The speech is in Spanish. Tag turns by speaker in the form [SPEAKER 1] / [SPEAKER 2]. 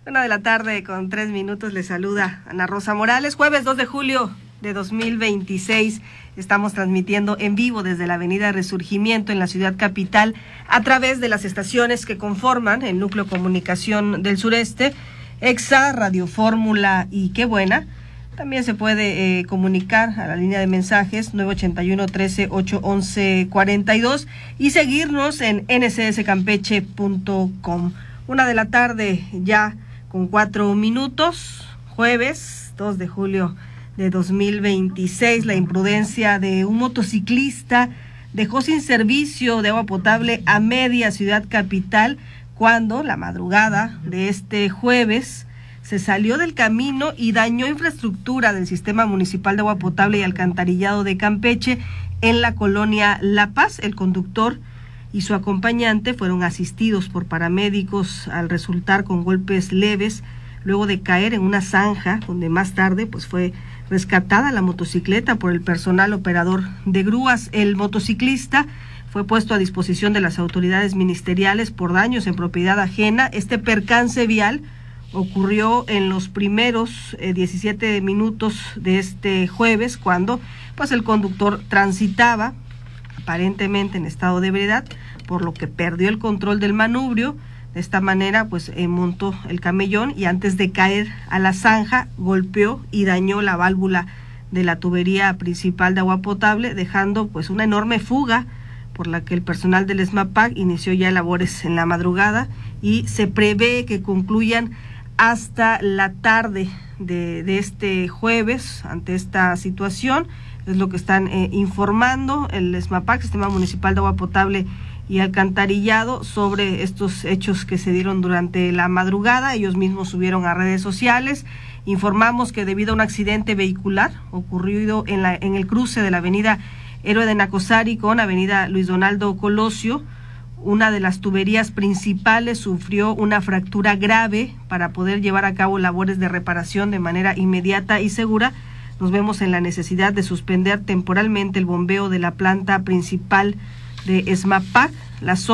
[SPEAKER 1] 1:03 les saluda Ana Rosa Morales. Jueves 2 de julio de 2026. Estamos transmitiendo en vivo desde la avenida Resurgimiento en la ciudad capital a través de las estaciones que conforman el Núcleo Comunicación del Sureste, EXA, Radio Fórmula y Qué Buena. También se puede comunicar a la línea de mensajes 981-13-811-42 y seguirnos en ncscampeche.com. 1:00 ya con 4 minutos, jueves 2 de julio de 2026. La imprudencia de un motociclista dejó sin servicio de agua potable a media ciudad capital cuando la madrugada de este jueves se salió del camino y dañó infraestructura del Sistema Municipal de Agua Potable y Alcantarillado de Campeche en la colonia La Paz. El conductor y su acompañante fueron asistidos por paramédicos al resultar con golpes leves luego de caer en una zanja donde más tarde fue rescatada la motocicleta por el personal operador de grúas. El motociclista fue puesto a disposición de las autoridades ministeriales por daños en propiedad ajena. Este percance vial ocurrió en los primeros 17 minutos de este jueves cuando el conductor transitaba aparentemente en estado de ebriedad, por lo que perdió el control del manubrio. De esta manera montó el camellón y antes de caer a la zanja golpeó y dañó la válvula de la tubería principal de agua potable, dejando una enorme fuga, por la que el personal del SMAPAC inició ya labores en la madrugada y se prevé que concluyan hasta la tarde de este jueves. Ante esta situación es lo que están informando el SMAPAC, Sistema Municipal de Agua Potable y Alcantarillado, sobre estos hechos que se dieron durante la madrugada. Ellos mismos subieron a redes sociales. Informamos que debido a un accidente vehicular ocurrido en el cruce de la avenida Héroe de Nacosari con avenida Luis Donaldo Colosio, una de las tuberías principales sufrió una fractura grave. Para poder llevar a cabo labores de reparación de manera inmediata y segura, nos vemos en la necesidad de suspender temporalmente el bombeo de la planta principal de SMAPAC. La